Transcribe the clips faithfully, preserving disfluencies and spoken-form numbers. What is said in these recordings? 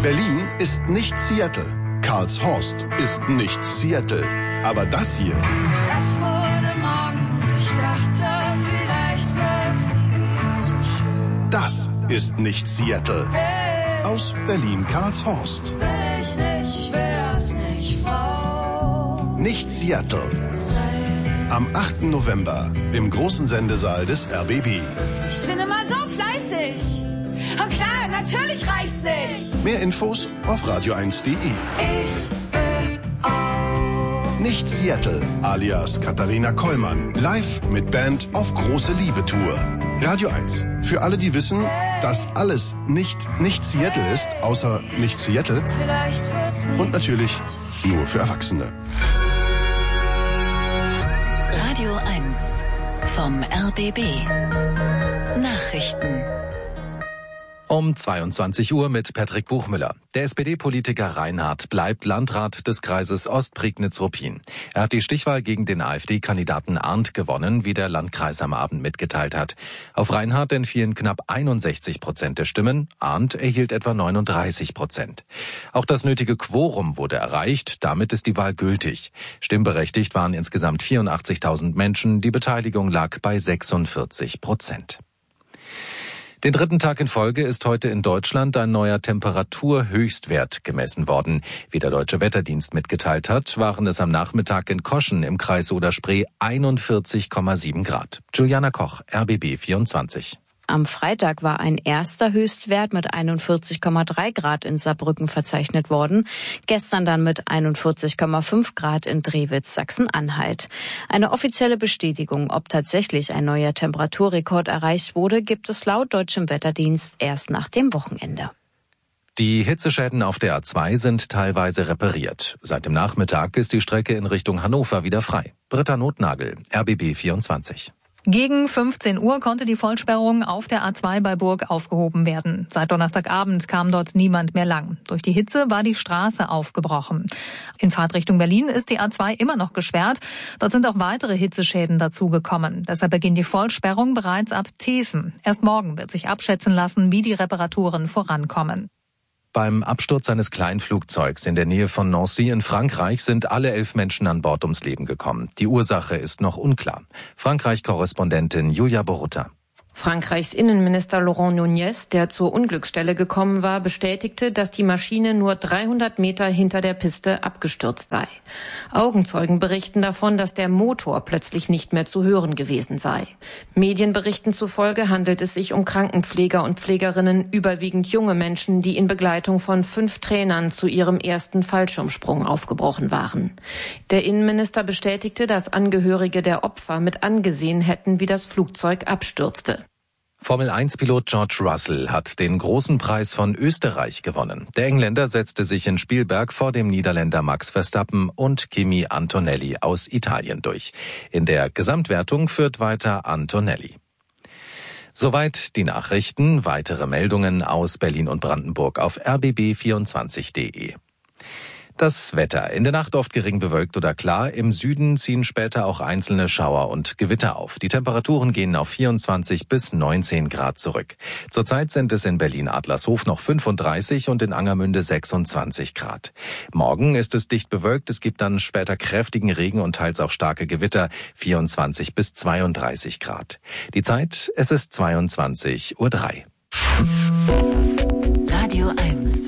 Berlin ist nicht Seattle. Karlshorst ist nicht Seattle. Aber das hier... Es wurde Morgen und ich dachte, vielleicht wird's nie wieder so schön. Das ist nicht Seattle. Hey, aus Berlin-Karlshorst. Will ich nicht, ich will das nicht, Frau. Nicht Seattle. Sei. Am achten November im großen Sendesaal des R B B. Ich bin immer so fleißig. Und klar, natürlich reicht's nicht. Mehr Infos auf radio eins punkt de. Ich will auch. Nicht Seattle, alias Katharina Kollmann. Live mit Band auf große Liebe-Tour. Radio eins. Für alle, die wissen, dass alles nicht nicht Seattle ist, außer nicht Seattle. Vielleicht wird's nie. Und natürlich nur für Erwachsene. Radio eins vom R B B. Nachrichten. Um zweiundzwanzig Uhr mit Patrick Buchmüller. Der S P D-Politiker Reinhardt bleibt Landrat des Kreises Ostprignitz-Ruppin. Er hat die Stichwahl gegen den AfD-Kandidaten Arndt gewonnen, wie der Landkreis am Abend mitgeteilt hat. Auf Reinhardt entfielen knapp einundsechzig Prozent der Stimmen, Arndt erhielt etwa neununddreißig Prozent. Auch das nötige Quorum wurde erreicht, damit ist die Wahl gültig. Stimmberechtigt waren insgesamt vierundachtzigtausend Menschen, die Beteiligung lag bei sechsundvierzig Prozent. Den dritten Tag in Folge ist heute in Deutschland ein neuer Temperaturhöchstwert gemessen worden. Wie der Deutsche Wetterdienst mitgeteilt hat, waren es am Nachmittag in Koschen im Kreis Oder-Spree einundvierzig Komma sieben Grad. Juliana Koch, R B B vierundzwanzig. Am Freitag war ein erster Höchstwert mit einundvierzig Komma drei Grad in Saarbrücken verzeichnet worden. Gestern dann mit einundvierzig Komma fünf Grad in Drewitz, Sachsen-Anhalt. Eine offizielle Bestätigung, ob tatsächlich ein neuer Temperaturrekord erreicht wurde, gibt es laut deutschem Wetterdienst erst nach dem Wochenende. Die Hitzeschäden auf der A zwei sind teilweise repariert. Seit dem Nachmittag ist die Strecke in Richtung Hannover wieder frei. Britta Notnagel, R B B vierundzwanzig. Gegen fünfzehn Uhr konnte die Vollsperrung auf der A zwei bei Burg aufgehoben werden. Seit Donnerstagabend kam dort niemand mehr lang. Durch die Hitze war die Straße aufgebrochen. In Fahrtrichtung Berlin ist die A zwei immer noch gesperrt. Dort sind auch weitere Hitzeschäden dazugekommen. Deshalb beginnt die Vollsperrung bereits ab Thesen. Erst morgen wird sich abschätzen lassen, wie die Reparaturen vorankommen. Beim Absturz eines Kleinflugzeugs in der Nähe von Nancy in Frankreich sind alle elf Menschen an Bord ums Leben gekommen. Die Ursache ist noch unklar. Frankreich-Korrespondentin Julia Borutta. Frankreichs Innenminister Laurent Nunez, der zur Unglücksstelle gekommen war, bestätigte, dass die Maschine nur dreihundert Meter hinter der Piste abgestürzt sei. Augenzeugen berichten davon, dass der Motor plötzlich nicht mehr zu hören gewesen sei. Medienberichten zufolge handelt es sich um Krankenpfleger und Pflegerinnen, überwiegend junge Menschen, die in Begleitung von fünf Trainern zu ihrem ersten Fallschirmsprung aufgebrochen waren. Der Innenminister bestätigte, dass Angehörige der Opfer mit angesehen hätten, wie das Flugzeug abstürzte. Formel eins Pilot George Russell hat den großen Preis von Österreich gewonnen. Der Engländer setzte sich in Spielberg vor dem Niederländer Max Verstappen und Kimi Antonelli aus Italien durch. In der Gesamtwertung führt weiter Antonelli. Soweit die Nachrichten. Weitere Meldungen aus Berlin und Brandenburg auf r b b vierundzwanzig punkt de. Das Wetter. In der Nacht oft gering bewölkt oder klar. Im Süden ziehen später auch einzelne Schauer und Gewitter auf. Die Temperaturen gehen auf vierundzwanzig bis neunzehn Grad zurück. Zurzeit sind es in Berlin-Adlershof noch fünfunddreißig und in Angermünde sechsundzwanzig Grad. Morgen ist es dicht bewölkt. Es gibt dann später kräftigen Regen und teils auch starke Gewitter. vierundzwanzig bis zweiunddreißig Grad. Die Zeit, es ist zweiundzwanzig Uhr drei. Radio eins.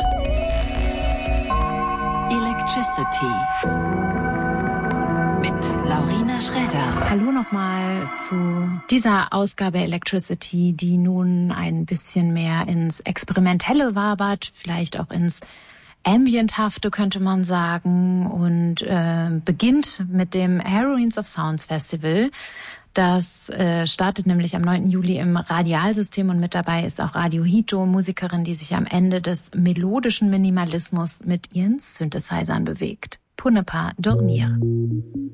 Electricity mit Laurina Schroeder. Hallo nochmal zu dieser Ausgabe Electricity, die nun ein bisschen mehr ins Experimentelle wabert, vielleicht auch ins Ambienthafte, könnte man sagen, und äh, beginnt mit dem Heroines of Sounds Festival. Das äh, startet nämlich am neunten Juli im Radialsystem und mit dabei ist auch Radio Hito, Musikerin, die sich am Ende des melodischen Minimalismus mit ihren Synthesizern bewegt. Pour ne pas dormir.